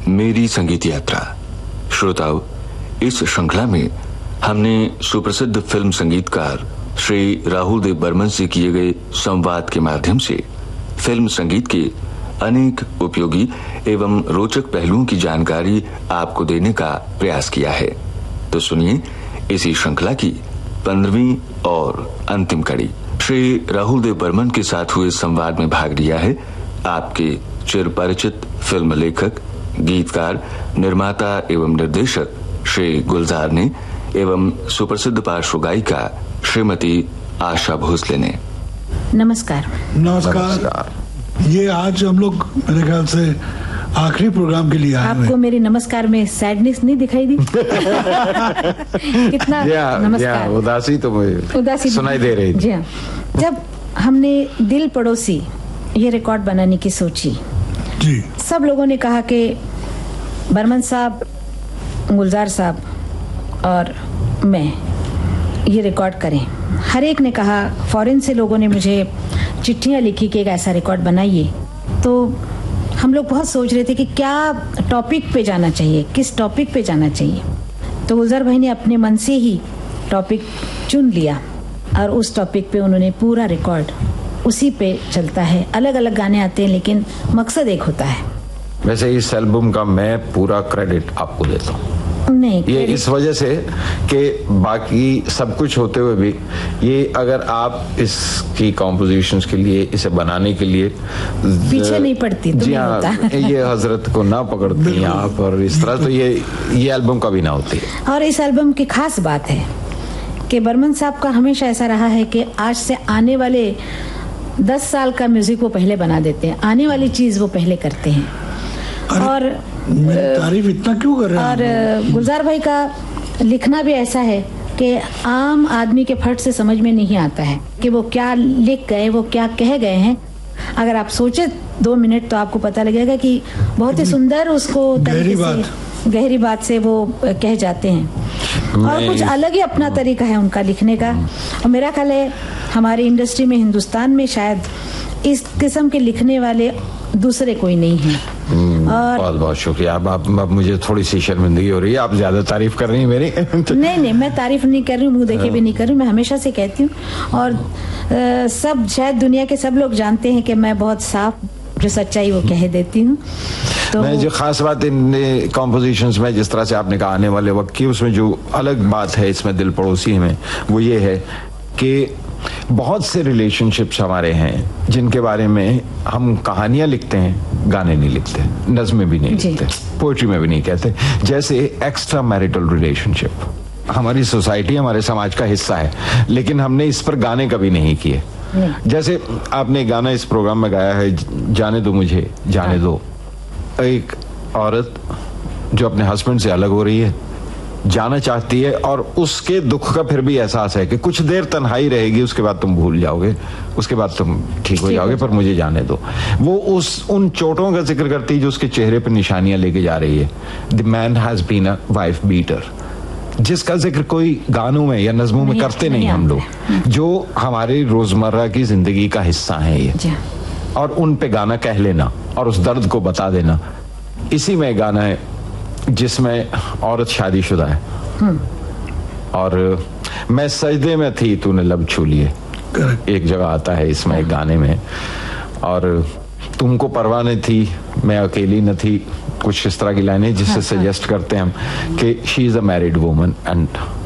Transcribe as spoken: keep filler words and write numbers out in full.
मेरी संगीत यात्रा। श्रोताओं, इस श्रृंखला में हमने सुप्रसिद्ध फिल्म संगीतकार श्री राहुल देव बर्मन से किए गए संवाद के माध्यम से फिल्म संगीत के अनेक उपयोगी एवं रोचक पहलुओं की जानकारी आपको देने का प्रयास किया है। तो सुनिए इसी श्रृंखला की पंद्रहवीं और अंतिम कड़ी। श्री राहुल देव बर्मन के साथ हुए संवाद में भाग लिया है आपके चिरपरिचित फिल्म लेखक, गीतकार, निर्माता एवं निर्देशक श्री गुलजार ने एवं सुप्रसिद्ध पार्श्व गायिका श्रीमती आशा भोसले ने। नमस्कार। नमस्कार। ये आज हम लोग मेरे ख्याल से आखिरी प्रोग्राम के लिए आए हैं। आपको मेरे नमस्कार में सैडनेस नहीं दिखाई दी? कितना या, नमस्कार। या, उदासी तो मुझे उदासी सुनाई दे रही थी। जी हाँ। जब हमने दिल पड़ोसी ये रिकॉर्ड बनाने की सोची, जी, सब लोगों ने कहा कि बर्मन साहब, गुलजार साहब और मैं ये रिकॉर्ड करें। हर एक ने कहा, फॉरेन से लोगों ने मुझे चिट्ठियां लिखी कि एक ऐसा रिकॉर्ड बनाइए। तो हम लोग बहुत सोच रहे थे कि क्या टॉपिक पे जाना चाहिए, किस टॉपिक पे जाना चाहिए। तो गुलजार भाई ने अपने मन से ही टॉपिक चुन लिया और उस टॉपिक पे उन्होंने पूरा रिकॉर्ड उसी पे चलता है। अलग अलग गाने आते हैं लेकिन मकसद एक होता है। वैसे इस एल्बम का मैं पूरा क्रेडिट आपको देता हूँ। नहीं, ये इस वजह से कि बाकी सब कुछ होते हुए भी ये अगर आप इसकी कॉम्पोजिशंस के लिए, इसे बनाने के लिए पीछे नहीं पड़ती तो जी नहीं हाँ, होता। ये हजरत को ना पकड़ती यहाँ पर इस तरह, तो ये ये एल्बम कभी ना होती। और इस एल्बम की खास बात है कि बर्मन साहब का हमेशा ऐसा रहा है कि आज से आने वाले दस साल का म्यूजिक वो पहले बना देते हैं, आने वाली चीज वो पहले करते हैं। और तारीफ इतना क्यों कर रहे हैं? और गुलजार भाई का लिखना भी ऐसा है कि आम आदमी के फट से समझ में नहीं आता है कि वो क्या लिख गए, वो क्या कह गए हैं। अगर आप सोचे दो मिनट तो आपको पता लगेगा कि बहुत ही सुंदर उसको गहरी बात गहरी बात से वो कह जाते हैं। और कुछ अलग ही अपना तरीका है उनका लिखने का। और मेरा ख्याल है हमारी इंडस्ट्री में, हिंदुस्तान में शायद इस किस्म के लिखने वाले दूसरे कोई नहीं है। और बहुत बहुत शुक्रिया। अब आप, अब मुझे थोड़ी सी शर्मिंदगी हो रही है, आप ज्यादा तारीफ कर रही हैं मेरी। नहीं नहीं, मैं तारीफ नहीं कर रही हूँ, मुंह देखे भी नहीं कर रही हूँ। मैं हमेशा से कहती हूँ और आ, सब शायद दुनिया के सब लोग जानते हैं कि मैं बहुत साफ जो सच्चाई वो कह देती हूँ। तो मैं जो खास बात इन कॉम्पोजिशंस में, जिस तरह से आपने कहा आने वाले वक्त की, उसमें जो अलग बात है इसमें दिल पड़ोसी में, वो ये है कि बहुत से रिलेशनशिप्स हमारे हैं जिनके बारे में हम कहानियां लिखते हैं, गाने नहीं लिखते, नज़्में भी नहीं लिखते, पोएट्री में भी नहीं कहते। जैसे एक्स्ट्रा मैरिटल रिलेशनशिप हमारी सोसाइटी, हमारे समाज का हिस्सा है, लेकिन हमने इस पर गाने कभी नहीं किए। जैसे आपने गाना इस प्रोग्राम में गाया है, जाने दो मुझे जाने दो। एक औरत जो अपने हस्बैंड से अलग हो रही है, जाना चाहती है, और उसके दुख का फिर भी एहसास है कि कुछ देर तन्हाई रहेगी, उसके बाद तुम भूल जाओगे, उसके बाद तुम ठीक हो जाओगे, पर मुझे जाने दो। वो उस उन चोटों का जिक्र करती है जो उसके चेहरे पर निशानियां लेके जा रही है। The man has been a wife beater, जिसका जिक्र कोई गानों में या नज़मों में करते नहीं हम लोग, जो हमारी रोजमर्रा की जिंदगी का हिस्सा है ये, और उन पे गाना कह लेना और उस दर्द को बता देना। इसी में गाना है जिसमें औरत शादीशुदा है और मैं सजदे में थी तूने लब छू लिए, एक जगह आता है इसमें एक गाने में, और तुमको परवाह न थी मैं अकेली न थी, कुछ इस तरह की लाइनें जिससे सजेस्ट करते हैं हम कि she is a married woman and